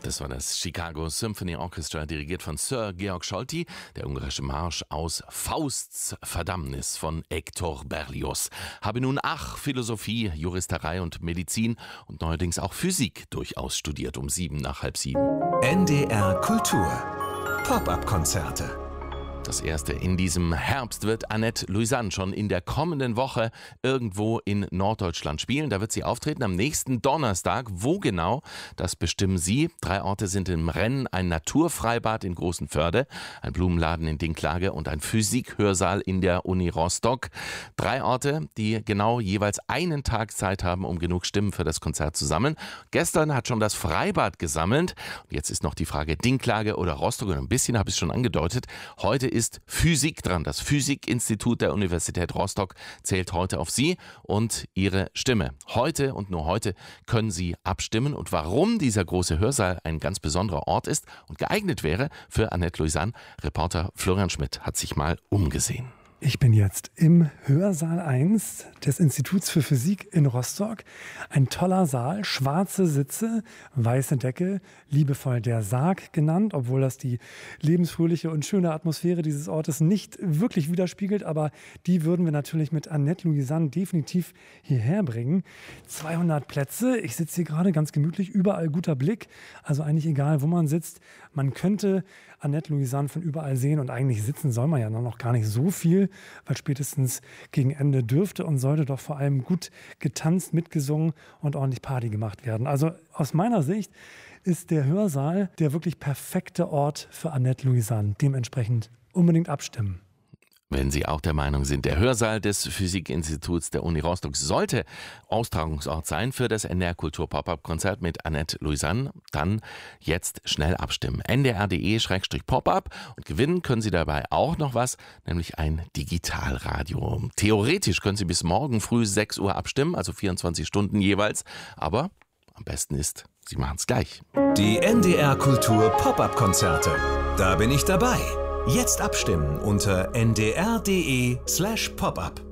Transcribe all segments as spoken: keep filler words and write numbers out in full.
Das war das Chicago Symphony Orchestra, dirigiert von Sir Georg Scholti, der ungarische Marsch aus Fausts Verdammnis von Hector Berlioz. Habe nun ach Philosophie, Juristerei und Medizin und neuerdings auch Physik durchaus studiert, um sieben nach halb sieben. N D R Kultur Pop-up-Konzerte. Das erste in diesem Herbst wird Annette Louisanne schon in der kommenden Woche irgendwo in Norddeutschland spielen. Da wird sie auftreten am nächsten Donnerstag. Wo genau, das bestimmen Sie. Drei Orte sind im Rennen: ein Naturfreibad in Großenförde, ein Blumenladen in Dinklage und ein Physikhörsaal in der Uni Rostock. Drei Orte, die genau jeweils einen Tag Zeit haben, um genug Stimmen für das Konzert zu sammeln. Gestern hat schon das Freibad gesammelt. Und jetzt ist noch die Frage Dinklage oder Rostock. Und ein bisschen habe ich es schon angedeutet. Heute ist Physik dran. Das Physikinstitut der Universität Rostock zählt heute auf Sie und Ihre Stimme. Heute und nur heute können Sie abstimmen. Und warum dieser große Hörsaal ein ganz besonderer Ort ist und geeignet wäre für Annette Louisanne, Reporter Florian Schmidt hat sich mal umgesehen. Ich bin jetzt im Hörsaal eins des Instituts für Physik in Rostock. Ein toller Saal, schwarze Sitze, weiße Decke, liebevoll der Sarg genannt, obwohl das die lebensfröhliche und schöne Atmosphäre dieses Ortes nicht wirklich widerspiegelt. Aber die würden wir natürlich mit Annette Louisanne definitiv hierher bringen. zweihundert Plätze, ich sitze hier gerade ganz gemütlich, überall guter Blick. Also eigentlich egal, wo man sitzt. Man könnte Annette Louisanne von überall sehen und eigentlich sitzen soll man ja noch gar nicht so viel, weil spätestens gegen Ende dürfte und sollte doch vor allem gut getanzt, mitgesungen und ordentlich Party gemacht werden. Also aus meiner Sicht ist der Hörsaal der wirklich perfekte Ort für Annette Louisanne. Dementsprechend unbedingt abstimmen. Wenn Sie auch der Meinung sind, der Hörsaal des Physikinstituts der Uni Rostock sollte Austragungsort sein für das N D R Kultur Pop-up-Konzert mit Annette Louisanne, dann jetzt schnell abstimmen. N D R punkt D E Schrägstrich Pop-up und gewinnen können Sie dabei auch noch was, nämlich ein Digitalradio. Theoretisch können Sie bis morgen früh sechs Uhr abstimmen, also vierundzwanzig Stunden jeweils, aber am besten ist, Sie machen es gleich. Die N D R Kultur Pop-up-Konzerte. Da bin ich dabei. Jetzt abstimmen unter n d r punkt d e slash pop-up.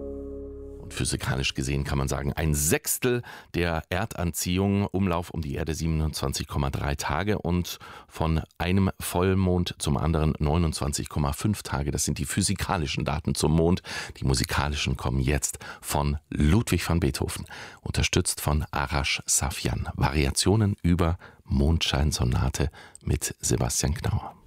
Und physikalisch gesehen kann man sagen, ein Sechstel der Erdanziehung, Umlauf um die Erde siebenundzwanzig Komma drei Tage und von einem Vollmond zum anderen neunundzwanzig Komma fünf Tage. Das sind die physikalischen Daten zum Mond. Die musikalischen kommen jetzt von Ludwig van Beethoven, unterstützt von Arash Safjan. Variationen über Mondscheinsonate mit Sebastian Knauer.